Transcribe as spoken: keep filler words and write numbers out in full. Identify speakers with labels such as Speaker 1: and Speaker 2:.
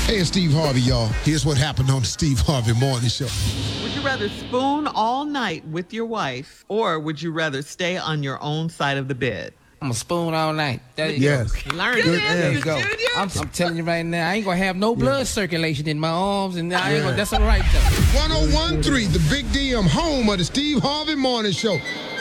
Speaker 1: Hey, it's Steve Harvey, y'all. Here's what happened on the Steve Harvey Morning Show.
Speaker 2: Would you rather spoon all night with your wife, or would you rather stay on your own side of the bed?
Speaker 3: I'm a spoon all night. There you
Speaker 1: Yes.
Speaker 3: go.
Speaker 2: Learn
Speaker 3: Good,
Speaker 2: it.
Speaker 3: there you go. I'm, I'm telling you right now, I ain't gonna have no blood circulation in my arms, and I ain't gonna, that's all right though.
Speaker 1: one oh one point three, the Big D M, home of the Steve Harvey Morning Show.